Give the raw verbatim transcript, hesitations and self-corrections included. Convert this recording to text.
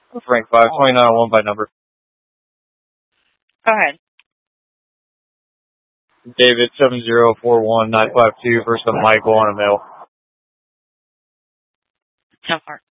Frank five twenty-nine oh one by number. Go ahead. David seven zero four one nine five two versus Michael on a male. Tell her.